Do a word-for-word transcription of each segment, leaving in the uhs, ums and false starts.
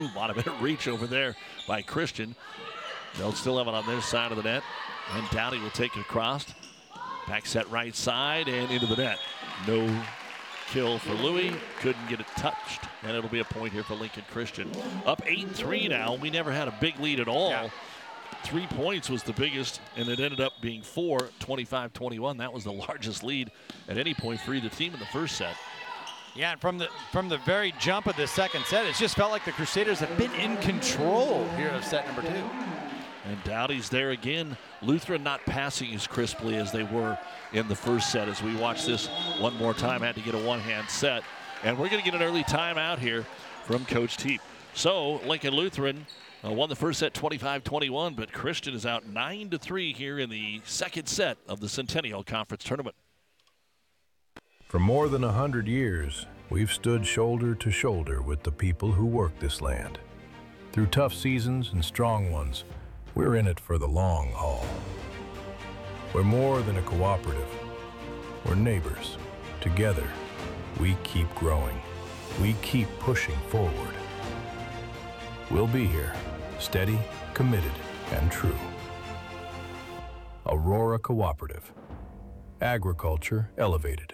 Bottom minute reach over there by Christian. They'll still have it on their side of the net. And Downey will take it across. Back set right side and into the net. No kill for Louis. Couldn't get it touched. And it'll be a point here for Lincoln Christian. Up eight three now. We never had a big lead at all. Yeah. Three points was the biggest, and it ended up being four, twenty-five twenty-one. That was the largest lead at any point for either team in the first set. Yeah, and from the from the very jump of the second set, it just felt like the Crusaders have been in control here of set number two. And Dowdy's there again. Lutheran not passing as crisply as they were in the first set. As we watch this one more time, had to get a one-hand set. And we're going to get an early timeout here from Coach Teep. So Lincoln Lutheran uh, won the first set twenty-five twenty-one, but Christian is out nine to three here in the second set of the Centennial Conference Tournament. For more than a hundred years, we've stood shoulder to shoulder with the people who work this land. Through tough seasons and strong ones, we're in it for the long haul. We're more than a cooperative. We're neighbors. Together, we keep growing. We keep pushing forward. We'll be here, steady, committed, and true. Aurora Cooperative. Agriculture elevated.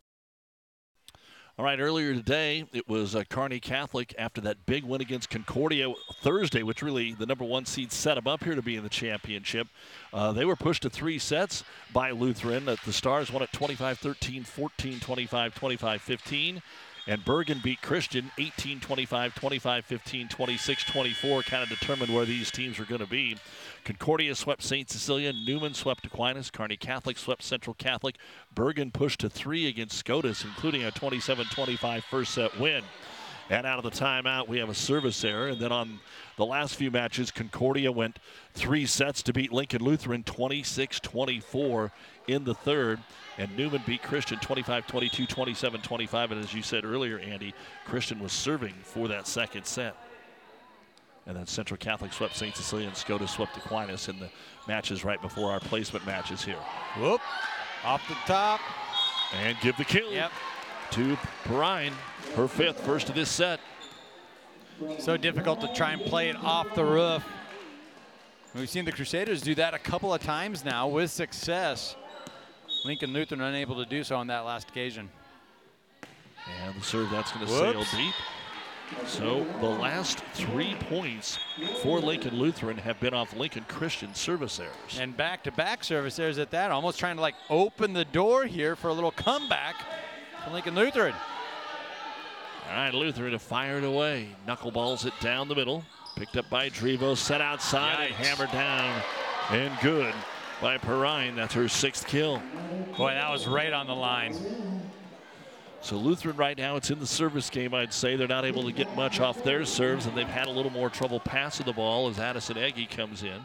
All right, earlier today, it was uh, Kearney Catholic after that big win against Concordia Thursday, which really the number one seed set them up here to be in the championship. Uh, they were pushed to three sets by Lutheran. Uh, the Stars won at twenty-five thirteen, fourteen twenty-five, twenty-five fifteen. And Bergen beat Christian eighteen twenty-five, twenty-five fifteen, twenty-six twenty-four, kind of determined where these teams were going to be. Concordia swept Saint Cecilia, Newman swept Aquinas, Kearney Catholic swept Central Catholic, Bergen pushed to three against Scotus, including a twenty-seven twenty-five first set win. And out of the timeout, we have a service error. And then on the last few matches, Concordia went three sets to beat Lincoln Lutheran twenty-six twenty-four in the third. And Newman beat Christian twenty-five twenty-two, twenty-seven twenty-five. And as you said earlier, Andy, Christian was serving for that second set. And then Central Catholic swept Saint Cecilia and Scotus swept Aquinas in the matches right before our placement matches here. Whoop, off the top. And give the kill yep. to Perrine, her fifth, first of this set. So difficult to try and play it off the roof. We've seen the Crusaders do that a couple of times now with success. Lincoln Lutheran unable to do so on that last occasion. And the serve, that's going to sail deep. So the last three points for Lincoln Lutheran have been off Lincoln Christian service errors. And back-to-back service errors at that, almost trying to like open the door here for a little comeback for Lincoln Lutheran. All right, Lutheran to fire it away. Knuckleballs it down the middle. Picked up by Drevo, set outside, and hammered down. And good by Perrine. That's her sixth kill. Boy, that was right on the line. So Lutheran right now, it's in the service game, I'd say. They're not able to get much off their serves, and they've had a little more trouble passing the ball as Addison Egge comes in.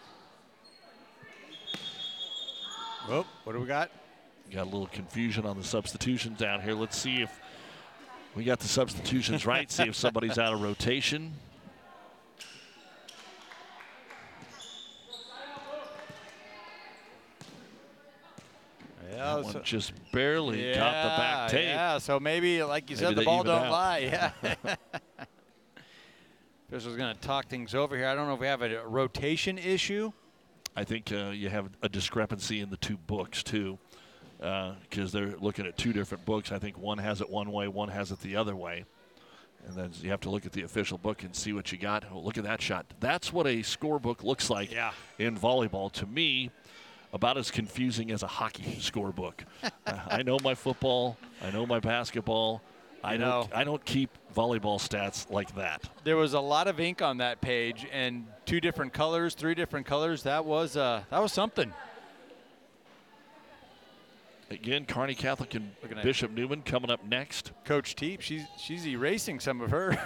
Oh, what do we got? Got a little confusion on the substitutions down here. Let's see if we got the substitutions right, see if somebody's out of rotation. Yeah, that one so, just barely yeah, got the back tape. Yeah, so maybe, like you maybe said, the ball don't out. lie. Yeah. Official's going to talk things over here. I don't know if we have a rotation issue. I think uh, you have a discrepancy in the two books, too, because uh, they're looking at two different books. I think one has it one way, one has it the other way. And then you have to look at the official book and see what you got. Oh, look at that shot. That's what a scorebook looks like yeah. in volleyball. To me, about as confusing as a hockey scorebook. uh, I know my football. I know my basketball. I you don't. know, I don't keep volleyball stats like that. There was a lot of ink on that page, and two different colors, three different colors. That was uh, that was something. Again, Kearney Catholic and Bishop Newman coming up next. Coach Teep, she's she's erasing some of her.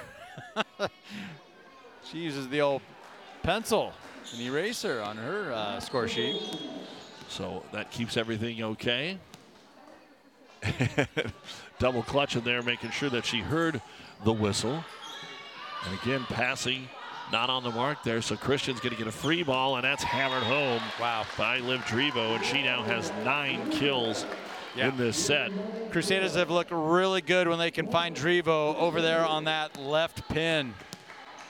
She uses the old pencil and eraser on her uh, score sheet. So that keeps everything okay. Double clutch in there, making sure that she heard the whistle. And again, passing not on the mark there. So Christian's going to get a free ball, and that's hammered home. Wow, by Liv Drevo, and she now has nine kills yeah. in this set. Crusaders have looked really good when they can find Drevo over there on that left pin.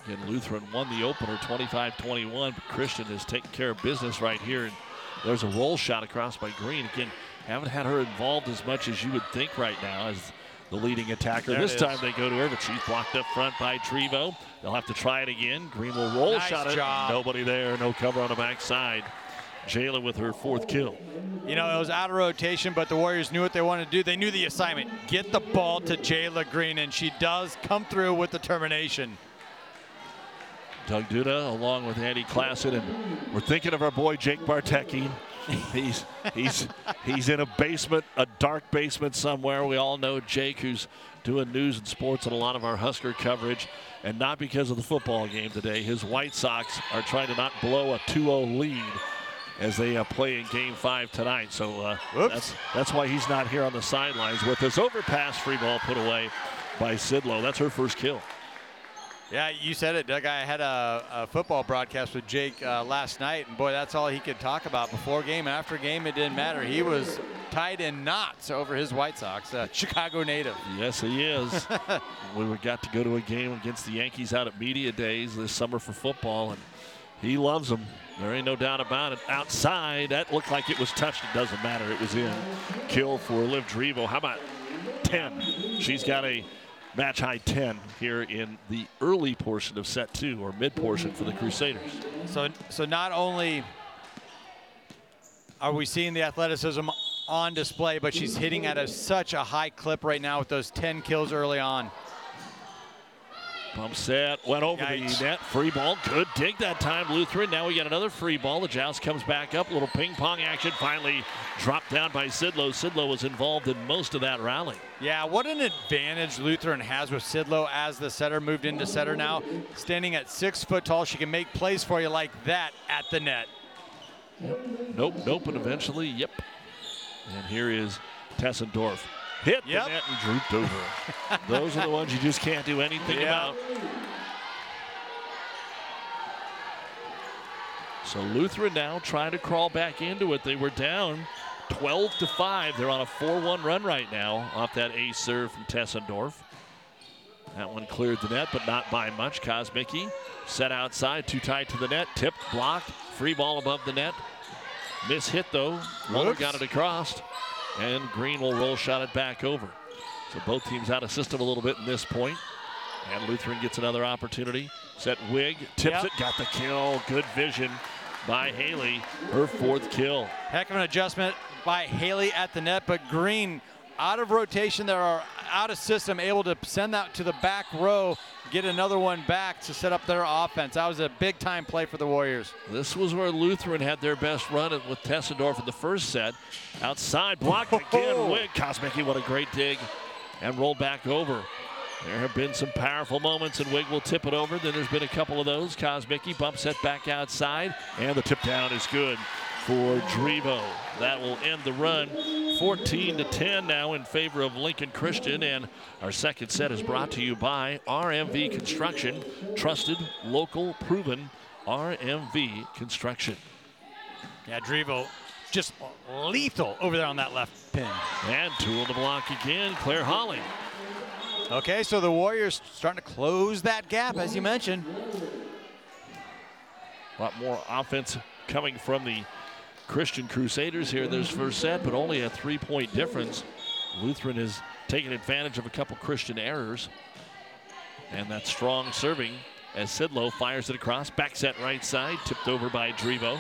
And Lutheran won the opener twenty-five twenty-one, but Christian has taken care of business right here. And there's a roll shot across by Green. Again, haven't had her involved as much as you would think right now as the leading attacker. There this time they go to her, but she's blocked up front by Trevo. They'll have to try it again. Green will roll Nice shot it. job. Nobody there, no cover on the backside. Jayla with her fourth kill. You know, it was out of rotation, but the Warriors knew what they wanted to do. They knew the assignment. Get the ball to Jayla Green, and she does come through with determination. Doug Duda along with Andy Klassen, and we're thinking of our boy Jake Bartecki. He's he's he's in a basement, a dark basement somewhere. We all know Jake, who's doing news and sports and a lot of our Husker coverage, and not because of the football game today. His White Sox are trying to not blow a two oh lead as they uh, play in Game Five tonight. So uh, that's that's why he's not here on the sidelines with this overpass. Free ball put away by Sidlow. That's her first kill. Yeah, you said it, Doug. I had a, a football broadcast with Jake uh, last night, and boy, that's all he could talk about before game. After game, it didn't matter. He was tied in knots over his White Sox, uh, Chicago native. Yes, he is. We got to go to a game against the Yankees out at Media Days this summer for football, and he loves them. There ain't no doubt about it. Outside, that looked like it was touched. It doesn't matter. It was in. Kill for Liv Drevo. How about ten? She's got a match high ten here in the early portion of set two, or mid portion for the Crusaders. So, so not only are we seeing the athleticism on display, but she's hitting at a, such a high clip right now with those ten kills early on. Pump set, went over Yikes. the net. Free ball, good dig that time, Lutheran. Now we got another free ball. The joust comes back up. A little ping pong action. Finally dropped down by Sidlow. Sidlow was involved in most of that rally. Yeah, what an advantage Lutheran has with Sidlow as the setter, moved into setter now. Standing at six foot tall, she can make plays for you like that at the net. Nope, nope, and eventually, yep. And here is Tessendorf. Hit Yep. the net and drooped over. Those are the ones you just can't do anything Yep. about. So Lutheran now trying to crawl back into it. They were down twelve to five. They're on a four one run right now off that ace serve from Tessendorf. That one cleared the net, but not by much. Kosmicki set outside, too tight to the net. Tipped, blocked, free ball above the net. Miss hit though. Muller got it across. And Green will roll shot it back over. So both teams out of system a little bit in this point. And Lutheran gets another opportunity. Set Wig, tips Yep. it, got the kill. Good vision by Haley, her fourth kill. Heck of an adjustment by Haley at the net, but Green out of rotation. They are out of system, able to send that to the back row, get another one back to set up their offense. That was a big time play for the Warriors. This was where Lutheran had their best run with Tessendorf in the first set. Outside, blocked again. Wig, Kosmicki, what a great dig, and rolled back over. There have been some powerful moments, and Wig will tip it over. Then there's been a couple of those. Kosmicki bump set back outside, and the tip down is good for Drevo. That will end the run. fourteen to ten now in favor of Lincoln Christian, and our second set is brought to you by R M V Construction. Trusted, local, proven R M V Construction. Yeah, Drevo just lethal over there on that left pin. And tool the block again, Claire Holly. Okay, so the Warriors starting to close that gap, as you mentioned. A lot more offense coming from the Christian Crusaders here in this first set, but only a three-point difference. Lutheran has taken advantage of a couple Christian errors. And that strong serving as Sidlow fires it across. Back set right side, tipped over by Drevo.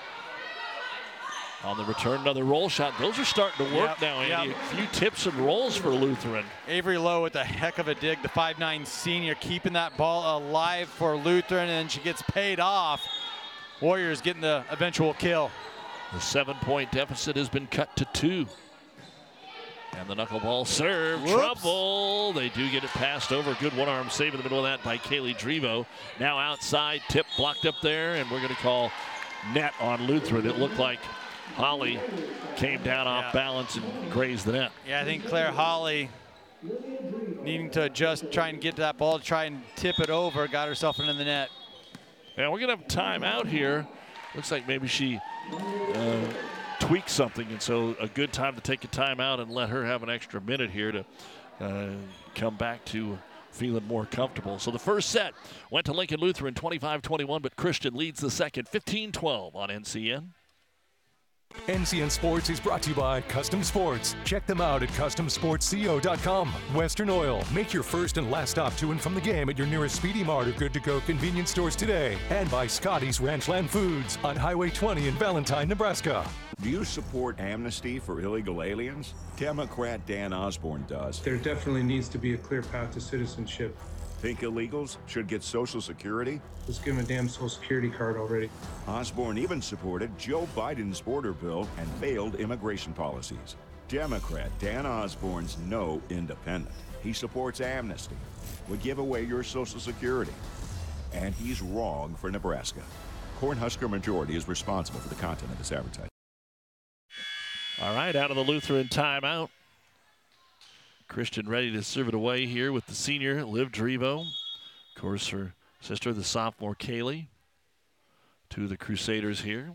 On the return, another roll shot. Those are starting to work Yep, now, Andy. yep. A few tips and rolls for Lutheran. Avery Lowe with a heck of a dig, the five nine senior, keeping that ball alive for Lutheran, and she gets paid off. Warriors getting the eventual kill. The seven-point deficit has been cut to two. And the knuckleball serve, Whoops. trouble. They do get it passed over. Good one-arm save in the middle of that by Kaylee Drevo. Now outside, tip blocked up there, and we're going to call net on Lutheran. It looked like Holly came down off Yeah. balance and grazed the net. Yeah, I think Claire Holly needing to adjust, try and get to that ball, try and tip it over, got herself into the net. And we're going to have time out here. Looks like maybe she uh, tweaked something, and so a good time to take a timeout and let her have an extra minute here to uh, come back to feeling more comfortable. So the first set went to Lincoln Lutheran twenty-five twenty-one, but Christian leads the second fifteen twelve on N C N. N C N Sports is brought to you by Custom Sports. Check them out at custom sports co dot com. Western Oil. Make your first and last stop to and from the game at your nearest Speedy Mart or Good-to-Go convenience stores today. And by Scotty's Ranchland Foods on Highway twenty in Valentine, Nebraska. Do you support amnesty for illegal aliens? Democrat Dan Osborne does. There definitely needs to be a clear path to citizenship. Think illegals should get Social Security? Let's give them a damn Social Security card already. Osborne even supported Joe Biden's border bill and failed immigration policies. Democrat Dan Osborne's no independent. He supports amnesty, would give away your Social Security. And he's wrong for Nebraska. Cornhusker Majority is responsible for the content of this advertising. All right, out of the Lutheran timeout. Christian ready to serve it away here with the senior, Liv Drivo. Of course, her sister, the sophomore, Kaylee. Two of the Crusaders here.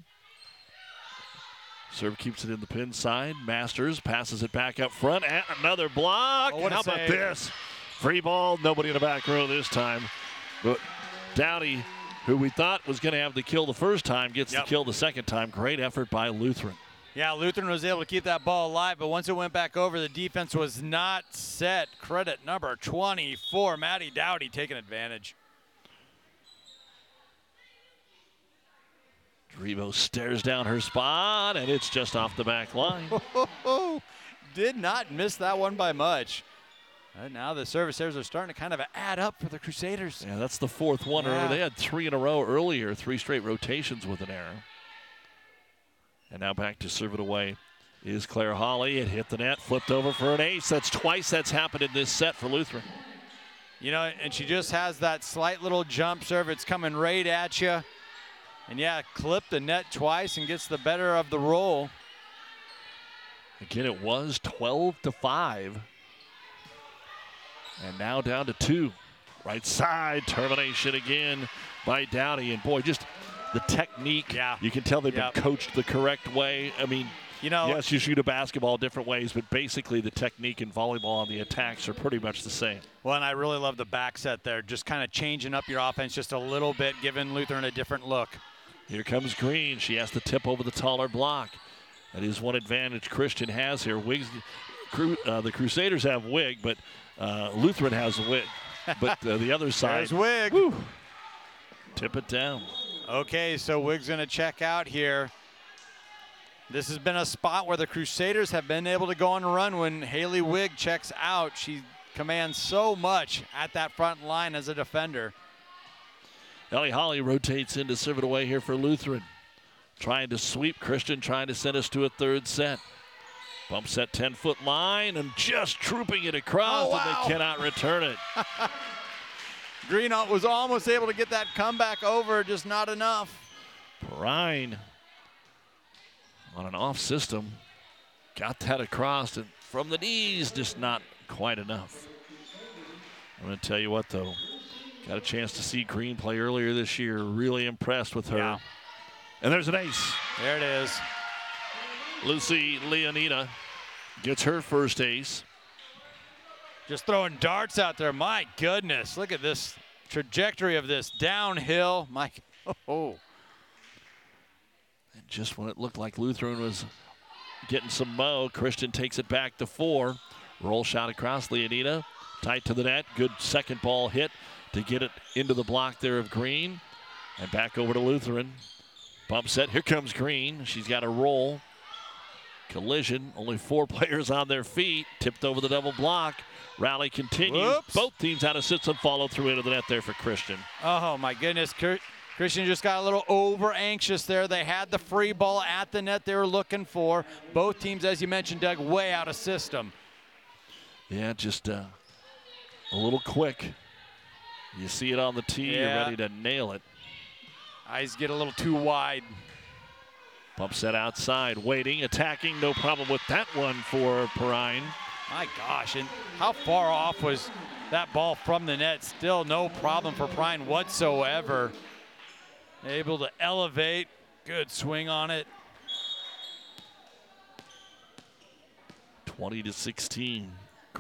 Serve keeps it in the pin side. Masters passes it back up front. And another block. Oh, what a How about save. this? Free ball. Nobody in the back row this time. But Downey, who we thought was going to have the kill the first time, gets Yep. the kill the second time. Great effort by Lutheran. Yeah, Lutheran was able to keep that ball alive, but once it went back over, the defense was not set. Credit number twenty-four, Maddie Dowdy taking advantage. Drivo stares down her spot, and it's just off the back line. Did not miss that one by much. And now the service errors are starting to kind of add up for the Crusaders. Yeah, that's the fourth one. Yeah. They had three in a row earlier, three straight rotations with an error. And now back to serve it away is Claire Hawley. It hit the net, flipped over for an ace. That's twice that's happened in this set for Lutheran. You know, and she just has that slight little jump serve. It's coming right at you. And yeah, clipped the net twice and gets the better of the roll. Again, it was twelve to five. And now down to two. Right side, termination again by Downey. And boy, just the technique. Yeah. You can tell they've Yep. been coached the correct way. I mean, You know, yes, you shoot a basketball different ways, but basically the technique in volleyball and the attacks are pretty much the same. well, and I really love the back set there, just kind of changing up your offense just a little bit, giving Lutheran a different look. Here comes Green. She has to tip over the taller block. That is one advantage Christian has here. Wiggs, Cru, uh, the Crusaders have Wig, but uh, Lutheran has a Wig. But uh, the other side, There's Wig. whew, tip it down. Okay, so Wig's going to check out here. This has been a spot where the Crusaders have been able to go on a run when Haley Wig checks out. She commands so much at that front line as a defender. Ellie Holly rotates in to serve it away here for Lutheran. Trying to sweep Christian, trying to send us to a third set. Bump set ten-foot line and just trooping it across, Oh, wow. and they cannot return it. Greenault was almost able to get that comeback over, just not enough. Perrine on an off system got that across, and from the knees, just not quite enough. I'm going to tell you what, though. Got a chance to see Green play earlier this year. Really impressed with her. Yeah. And there's an ace. There it is. Lucy Leonida gets her first ace. Just throwing darts out there. My goodness. Look at this trajectory of this downhill. My, oh. And just when it looked like Lutheran was getting some mo, Christian takes it back to four. Roll shot across Leonida. Tight to the net. Good second ball hit to get it into the block there of Green. And back over to Lutheran. Bump set. Here comes Green. She's got a roll. Collision. Only four players on their feet. Tipped over the double block. Rally continues. Whoops. Both teams had to sit some follow through into the net there for Christian. Oh, my goodness. Christian just got a little over anxious there. They had the free ball at the net they were looking for. Both teams, as you mentioned, Doug, way out of system. Yeah, just uh, a little quick. You see it on the tee, Yeah. you're ready to nail it. Eyes get a little too wide. Pump set outside, waiting, attacking, no problem with that one for Perrine. My gosh, and how far off was that ball from the net? Still no problem for Prine whatsoever. Able to elevate, good swing on it. twenty to sixteen.